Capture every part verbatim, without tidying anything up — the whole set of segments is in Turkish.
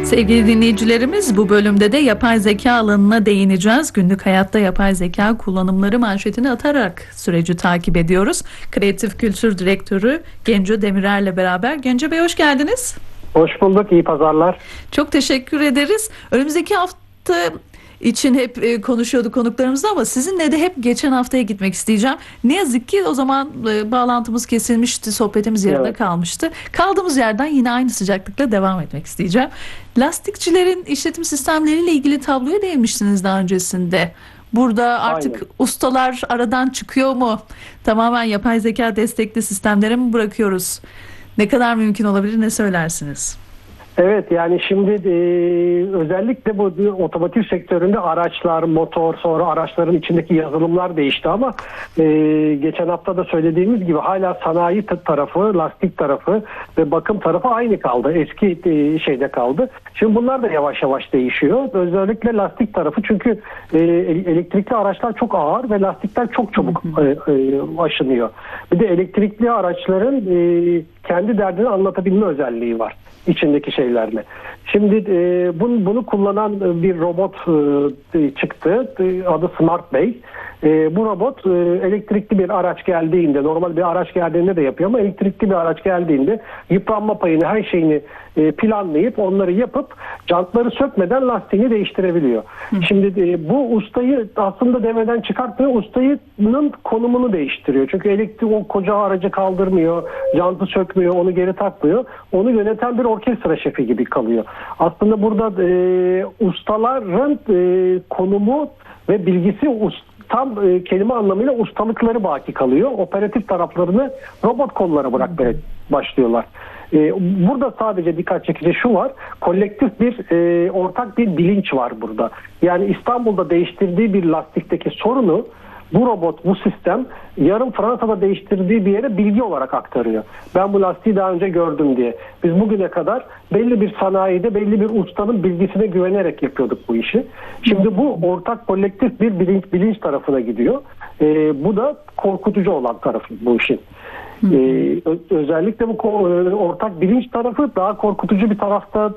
Sevgili dinleyicilerimiz, bu bölümde de yapay zeka alanına değineceğiz. Günlük hayatta yapay zeka kullanımları manşetini atarak süreci takip ediyoruz. Kreatif Kültür Direktörü Genco Demirer'le beraber. Genco Bey, hoş geldiniz. Hoş bulduk, iyi pazarlar. Çok teşekkür ederiz. Önümüzdeki hafta için hep e, konuşuyorduk konuklarımızla ama sizinle de hep geçen haftaya gitmek isteyeceğim. Ne yazık ki o zaman e, bağlantımız kesilmişti, sohbetimiz yarıda Evet. kalmıştı. Kaldığımız yerden yine aynı sıcaklıkla devam etmek isteyeceğim. Lastikçilerin işletim sistemleriyle ilgili tabloya değinmiştiniz daha öncesinde. Burada artık Aynen. ustalar aradan çıkıyor mu? Tamamen yapay zeka destekli sistemlere mi bırakıyoruz? Ne kadar mümkün olabilir, ne söylersiniz? Evet, yani şimdi e, özellikle bu otomotiv sektöründe araçlar, motor, sonra araçların içindeki yazılımlar değişti ama e, geçen hafta da söylediğimiz gibi hala sanayi tarafı, lastik tarafı ve bakım tarafı aynı kaldı. Eski e, şeyde kaldı. Şimdi bunlar da yavaş yavaş değişiyor. Özellikle lastik tarafı, çünkü e, elektrikli araçlar çok ağır ve lastikler çok çabuk e, e, aşınıyor. Bir de elektrikli araçların e, kendi derdini anlatabilme özelliği var içindeki şeylerle. Şimdi e, bunu, bunu kullanan bir robot e, çıktı. E, adı Smart Bey. E, bu robot e, elektrikli bir araç geldiğinde, normal bir araç geldiğinde de yapıyor ama elektrikli bir araç geldiğinde yıpranma payını, her şeyini e, planlayıp onları yapıp jantları sökmeden lastiğini değiştirebiliyor. Hı. Şimdi e, bu ustayı aslında devreden çıkartmıyor, ustayının konumunu değiştiriyor. Çünkü elektrik o koca aracı kaldırmıyor, jantı sökmüyor, onu geri takmıyor. Onu yöneten bir orkestra şefi gibi kalıyor. Aslında burada e, ustaların e, konumu ve bilgisi us- tam e, kelime anlamıyla ustalıkları baki kalıyor. Operatif taraflarını robot kollara bırakmaya başlıyorlar. E, burada sadece dikkat çekici şu var. Kolektif bir e, ortak bir bilinç var burada. Yani İstanbul'da değiştirdiği bir lastikteki sorunu bu robot, bu sistem yarın Fransa'da değiştirdiği bir yere bilgi olarak aktarıyor. Ben bu lastiği daha önce gördüm diye. Biz bugüne kadar belli bir sanayide, belli bir ustanın bilgisine güvenerek yapıyorduk bu işi. Şimdi bu ortak kolektif bir bilinç, bilinç tarafına gidiyor. Ee, bu da korkutucu olan tarafı bu işin. Ee, özellikle bu ortak bilinç tarafı daha korkutucu bir tarafta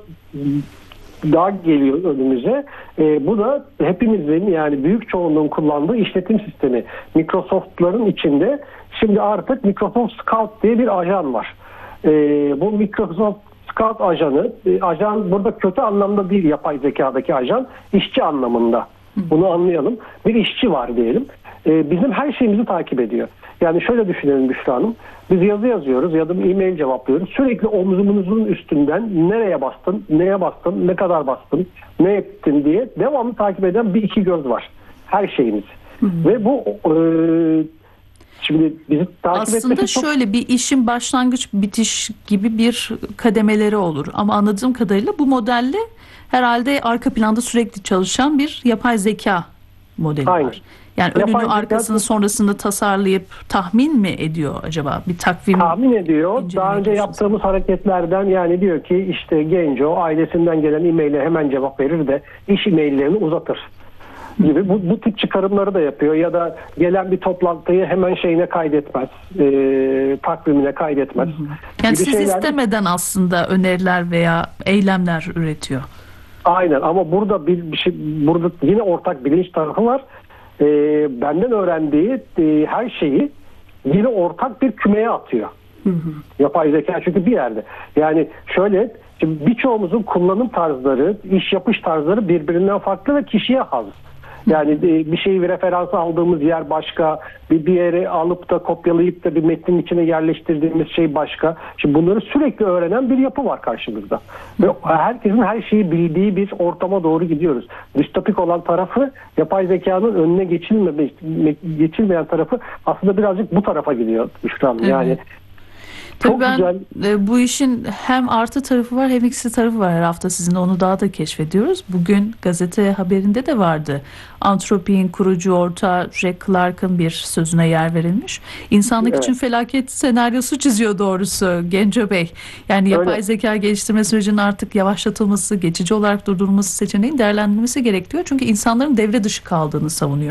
daha geliyor önümüze. E, bu da hepimizin, yani büyük çoğunluğun kullandığı işletim sistemi. Microsoft'ların içinde şimdi artık Microsoft Scout diye bir ajan var. E, bu Microsoft Scout ajanı, e, ajan burada kötü anlamda değil, yapay zekadaki ajan, işçi anlamında. Bunu anlayalım. Bir işçi var diyelim. E, bizim her şeyimizi takip ediyor. Yani şöyle düşünelim Büşra Hanım. Biz yazı yazıyoruz ya da e-mail cevaplıyoruz. Sürekli omzumuzun üstünden nereye bastın, neye bastın, ne kadar bastın, ne ettin diye devamlı takip eden bir iki göz var. Her şeyimiz. Hı hı. Ve bu e, şimdi bizi takip aslında çok... şöyle bir işin başlangıç bitiş gibi bir kademeleri olur. Ama anladığım kadarıyla bu modelle herhalde arka planda sürekli çalışan bir yapay zeka modeli Aynen. var. Yani önünü Yapay arkasını zeka... sonrasında tasarlayıp tahmin mi ediyor acaba? Bir takvim tahmin ediyor. Daha önce yaptığımız hareketlerden, yani diyor ki işte Genco ailesinden gelen e-maile hemen cevap verir de iş e-maillerini uzatır gibi bu, bu tip çıkarımları da yapıyor. Ya da gelen bir toplantıyı hemen şeyine kaydetmez, e, takvimine kaydetmez. Hı hı. Yani siz şeyler... istemeden aslında öneriler veya eylemler üretiyor. Aynen, ama burada bir, bir şey, burada yine ortak bilinç tarafı var. E, benden öğrendiği e, her şeyi yine ortak bir kümeye atıyor. Hı hı. Yapay zeka çünkü bir yerde. Yani şöyle, şimdi birçoğumuzun kullanım tarzları, iş yapış tarzları birbirinden farklı ve kişiye has. Yani bir şeyi bir referans aldığımız yer başka, bir bir yere alıp da kopyalayıp da bir metnin içine yerleştirdiğimiz şey başka. Şimdi bunları sürekli öğrenen bir yapı var karşımızda. Ve herkesin her şeyi bildiği bir ortama doğru gidiyoruz. Distopik olan tarafı, yapay zekanın önüne geçilmeme, geçilmeyen tarafı aslında birazcık bu tarafa gidiyor Büşra Hanım. Yani evet. Tabii çok ben güzel. E, bu işin hem artı tarafı var hem eksi tarafı var. Her hafta sizinle onu daha da keşfediyoruz. Bugün gazete haberinde de vardı. Anthropic'in kurucu ortağı Jack Clark'ın bir sözüne yer verilmiş. İnsanlık evet. için felaket senaryosu çiziyor doğrusu Genco Bey. Yani yapay Öyle. zeka geliştirme sürecinin artık yavaşlatılması, geçici olarak durdurulması seçeneğin değerlendirilmesi gerekiyor. Çünkü insanların devre dışı kaldığını savunuyor.